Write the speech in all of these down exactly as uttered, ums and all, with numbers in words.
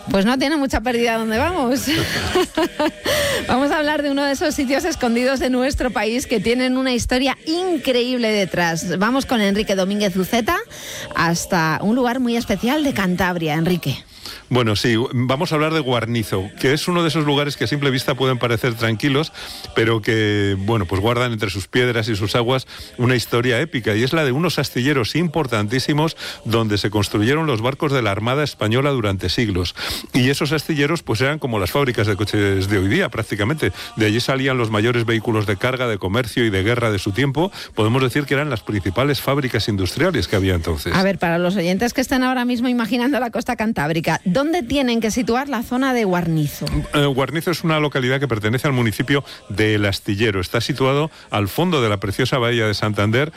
Pues no tiene mucha pérdida donde vamos. Vamos a hablar de uno de esos sitios escondidos de nuestro país que tienen una historia increíble detrás. Vamos con Enrique Domínguez Uceta hasta un lugar muy especial de Cantabria. Enrique. Bueno, sí, vamos a hablar de Guarnizo, que es uno de esos lugares que a simple vista pueden parecer tranquilos, pero que, bueno, pues guardan entre sus piedras y sus aguas una historia épica, y es la de unos astilleros importantísimos donde se construyeron los barcos de la Armada Española durante siglos. Y esos astilleros pues eran como las fábricas de coches de hoy día, prácticamente. De allí salían los mayores vehículos de carga, de comercio y de guerra de su tiempo. Podemos decir que eran las principales fábricas industriales que había entonces. A ver, para los oyentes que están ahora mismo imaginando la costa cantábrica, ¿dónde tienen que situar la zona de Guarnizo? Eh, Guarnizo es una localidad que pertenece al municipio de El Astillero. Está situado al fondo de la preciosa bahía de Santander,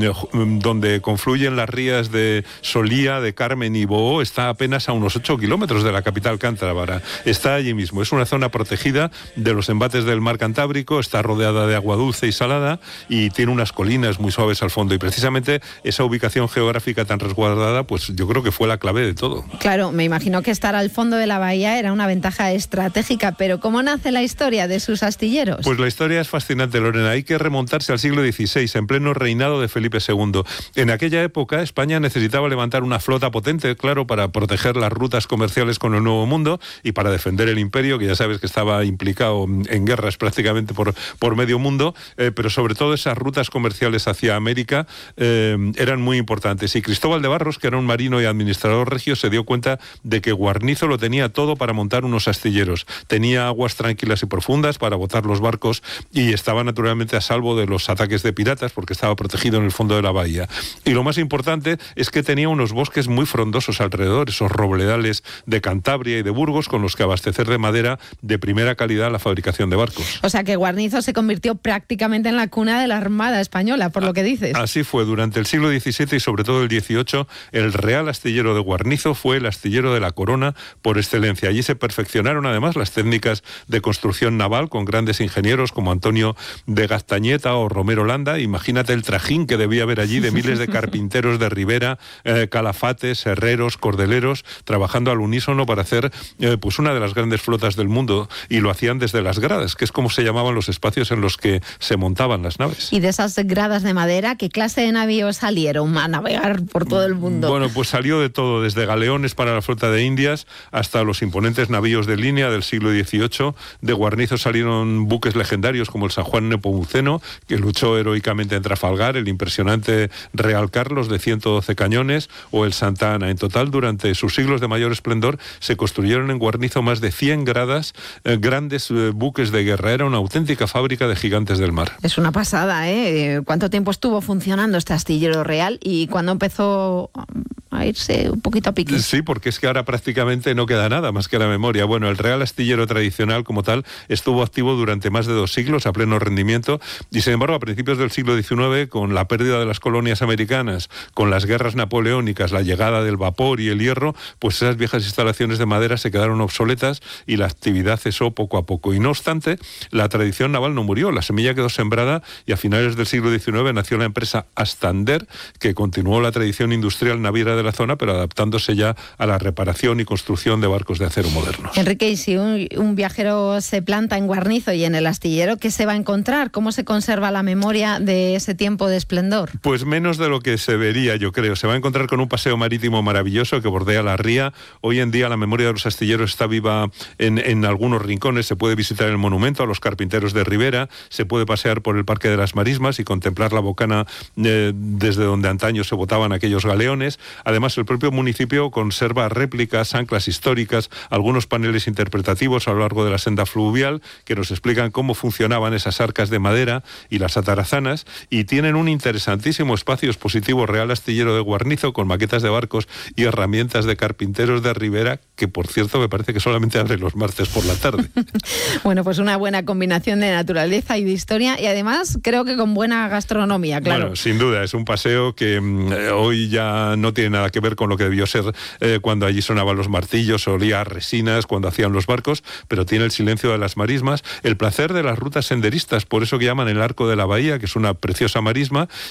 donde confluyen las rías de Solía, de Carmen y Boó. Está apenas a unos ocho kilómetros de la capital cántabra. Está allí mismo. Es una zona protegida de los embates del mar Cantábrico, está rodeada de agua dulce y salada y tiene unas colinas muy suaves al fondo. Y precisamente esa ubicación geográfica tan resguardada, pues yo creo que fue la clave de todo. Claro, me imagino que estar al fondo de la bahía era una ventaja estratégica, pero ¿cómo nace la historia de sus astilleros? Pues la historia es fascinante, Lorena. Hay que remontarse al siglo dieciséis, en pleno reinado de Felipe segundo. En aquella época, España necesitaba levantar una flota potente, claro, para proteger las rutas comerciales con el Nuevo Mundo y para defender el imperio, que ya sabes que estaba implicado en guerras prácticamente por, por medio mundo, eh, pero sobre todo esas rutas comerciales hacia América eh, eran muy importantes. Y Cristóbal de Barros, que era un marino y administrador regio, se dio cuenta de que Guarnizo lo tenía todo para montar unos astilleros. Tenía aguas tranquilas y profundas para botar los barcos y estaba naturalmente a salvo de los ataques de piratas porque estaba protegido en el fondo de la bahía. Y lo más importante es que tenía unos bosques muy frondosos alrededor, esos robledales de Cantabria y de Burgos con los que abastecer de madera de primera calidad la fabricación de barcos. O sea que Guarnizo se convirtió prácticamente en la cuna de la Armada Española, por lo que dices. Así fue. Durante el siglo diecisiete y sobre todo el dieciocho, el Real Astillero de Guarnizo fue el astillero de la corona por excelencia. Allí se perfeccionaron además las técnicas de construcción naval con grandes ingenieros como Antonio de Gaztañeta o Romero Landa. Imagínate el trajín que debía haber allí de miles de carpinteros de Ribera, eh, calafates, herreros, cordeleros, trabajando al unísono para hacer eh, pues una de las grandes flotas del mundo, y lo hacían desde las gradas, que es como se llamaban los espacios en los que se montaban las naves. Y de esas gradas de madera, ¿qué clase de navíos salieron a navegar por todo el mundo? Bueno, pues salió de todo, desde galeones para la flota de Indias hasta los imponentes navíos de línea del siglo dieciocho. De Guarnizo salieron buques legendarios como el San Juan Nepomuceno, que luchó heroicamente en Trafalgar, el impresionante Real Carlos de ciento doce cañones, o el Santa Ana. En total, durante sus siglos de mayor esplendor, se construyeron en Guarnizo más de cien gradas, eh, grandes eh, buques de guerra. Era una auténtica fábrica de gigantes del mar. Es una pasada, ¿eh? ¿Cuánto tiempo estuvo funcionando este astillero real y cuándo empezó a irse un poquito a pique? Sí, porque es que ahora prácticamente no queda nada más que la memoria. Bueno, el Real Astillero tradicional como tal estuvo activo durante más de dos siglos a pleno rendimiento y sin embargo a principios del siglo diecinueve, con la pérdida de las colonias americanas, con las guerras napoleónicas, la llegada del vapor y el hierro, pues esas viejas instalaciones de madera se quedaron obsoletas y la actividad cesó poco a poco. Y no obstante, la tradición naval no murió, la semilla quedó sembrada y a finales del siglo diecinueve nació la empresa Astander, que continuó la tradición industrial naviera de la zona, pero adaptándose ya a la reparación y construcción de barcos de acero modernos. Enrique, y si un, un viajero se planta en Guarnizo y en el astillero, ¿qué se va a encontrar? ¿Cómo se conserva la memoria de ese tiempo de esplendor? Pues menos de lo que se vería, yo creo. Se va a encontrar con un paseo marítimo maravilloso que bordea la ría. Hoy en día la memoria de los astilleros está viva en, en algunos rincones. Se puede visitar el monumento a los carpinteros de Ribera, se puede pasear por el Parque de las Marismas y contemplar la bocana eh, desde donde antaño se botaban aquellos galeones. Además, el propio municipio conserva réplicas, anclas históricas, algunos paneles interpretativos a lo largo de la senda fluvial que nos explican cómo funcionaban esas arcas de madera y las atarazanas, y tienen un interesantísimo espacio expositivo Real Astillero de Guarnizo con maquetas de barcos y herramientas de carpinteros de Ribera, que por cierto me parece que solamente abre los martes por la tarde. Bueno, pues una buena combinación de naturaleza y de historia, y además creo que con buena gastronomía, claro. Bueno, sin duda, es un paseo que mm, hoy ya no tiene nada que ver con lo que debió ser eh, cuando allí sonaban los martillos, olía a resinas cuando hacían los barcos, pero tiene el silencio de las marismas, el placer de las rutas senderistas, por eso que llaman el Arco de la Bahía, que es una preciosa marisma,